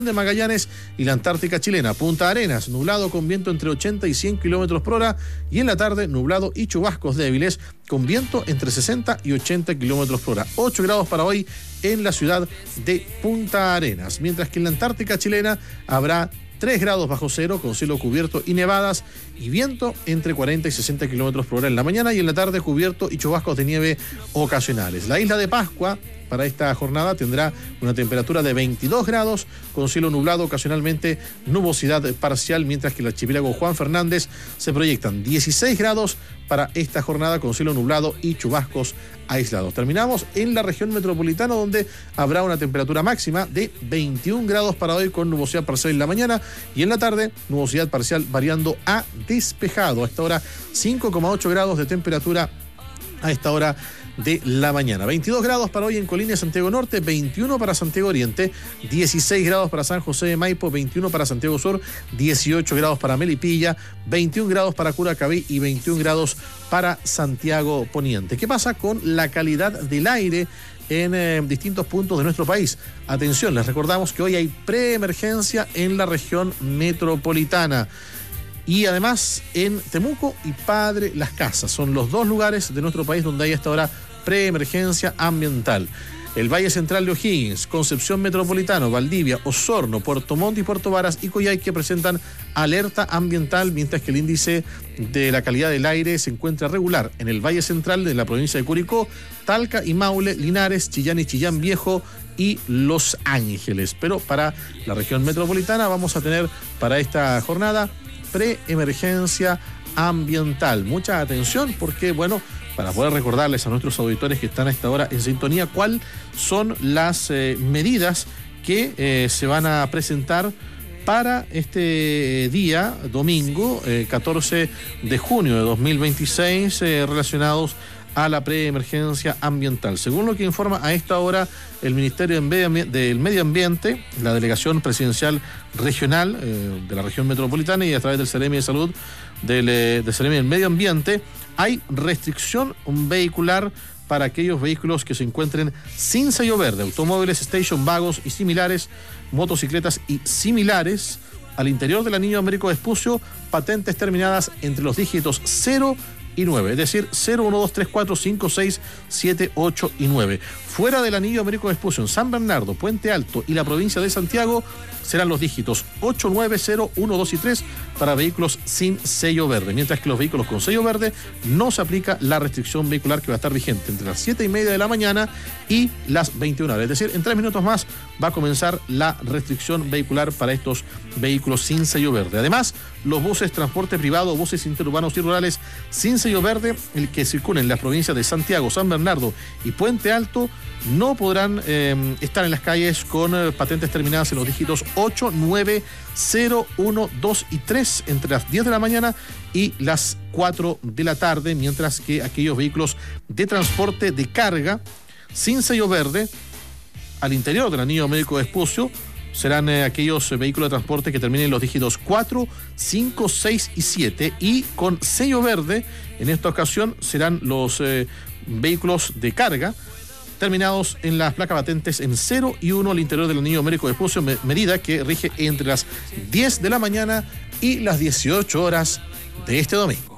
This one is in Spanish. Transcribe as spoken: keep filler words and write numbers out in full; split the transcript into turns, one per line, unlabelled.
de Magallanes y la Antártica chilena. Punta Arenas, nublado con viento entre ochenta y cien kilómetros por hora, y en la tarde nublado y chubascos débiles con viento entre sesenta y ochenta kilómetros por hora. ocho grados para hoy en la ciudad de Punta Arenas, mientras que en la Antártica chilena habrá tres grados bajo cero con cielo cubierto y nevadas y viento entre cuarenta y sesenta kilómetros por hora en la mañana, y en la tarde cubierto y chubascos de nieve ocasionales. La isla de Pascua para esta jornada tendrá una temperatura de veintidós grados con cielo nublado, ocasionalmente nubosidad parcial, mientras que el archipiélago Juan Fernández se proyectan dieciséis grados para esta jornada con cielo nublado y chubascos aislados. Terminamos en la región metropolitana, donde habrá una temperatura máxima de veintiún grados para hoy con nubosidad parcial en la mañana, y en la tarde nubosidad parcial variando a despejado. A esta hora cinco coma ocho grados de temperatura a esta hora de la mañana. veintidós grados para hoy en Colina y Santiago Norte, veintiuno para Santiago Oriente, dieciséis grados para San José de Maipo, veintiuno para Santiago Sur, dieciocho grados para Melipilla, veintiún grados para Curacaví y veintiún grados para Santiago Poniente. ¿Qué pasa con la calidad del aire en eh, distintos puntos de nuestro país? Atención, les recordamos que hoy hay preemergencia en la región metropolitana. Y además en Temuco y Padre Las Casas. Son los dos lugares de nuestro país donde hay hasta ahora preemergencia ambiental. El Valle Central de O'Higgins, Concepción Metropolitano, Valdivia, Osorno, Puerto Montt y Puerto Varas y Coyhaique presentan alerta ambiental, mientras que el índice de la calidad del aire se encuentra regular en el Valle Central de la provincia de Curicó, Talca y Maule, Linares, Chillán y Chillán Viejo y Los Ángeles. Pero para la región metropolitana vamos a tener para esta jornada preemergencia ambiental. Mucha atención, porque bueno, para poder recordarles a nuestros auditores que están a esta hora en sintonía cuáles son las eh, medidas que eh, se van a presentar para este día domingo eh, catorce de junio de dos mil veintiséis eh, relacionados a la preemergencia ambiental. Según lo que informa a esta hora el Ministerio del Medio Ambiente, la Delegación Presidencial Regional eh, de la región metropolitana, y a través del Seremi de Salud del, eh, del Seremi del Medio Ambiente, hay restricción vehicular para aquellos vehículos que se encuentren sin sello verde, automóviles, station, vagos y similares, motocicletas y similares, al interior del anillo Américo Vespucio, patentes terminadas entre los dígitos cero y nueve, es decir, cero, uno, dos, tres, cuatro, cinco, seis, siete, ocho y nueve. Fuera del anillo Américo Vespucio, en San Bernardo, Puente Alto y la provincia de Santiago, serán los dígitos ocho, nueve, cero, uno, dos y tres para vehículos sin sello verde, mientras que los vehículos con sello verde no se aplica la restricción vehicular, que va a estar vigente entre las siete y media de la mañana y las veintiuna horas. Es decir, en tres minutos más va a comenzar la restricción vehicular para estos vehículos sin sello verde. Además, los buses transporte privado, buses interurbanos y rurales sin sello verde, el que circulen en las provincias de Santiago, San Bernardo y Puente Alto, no podrán eh, estar en las calles con eh, patentes terminadas en los dígitos ocho, nueve, cero, uno, dos y tres entre las diez de la mañana y las cuatro de la tarde, mientras que aquellos vehículos de transporte de carga sin sello verde al interior del anillo Américo Vespucio serán eh, aquellos eh, vehículos de transporte que terminen en los dígitos cuatro, cinco, seis y siete, y con sello verde en esta ocasión serán los eh, vehículos de carga terminados en las placas patentes en cero y uno al interior del anillo Américo Vespucio, medida que rige entre las diez de la mañana y las dieciocho horas de este domingo.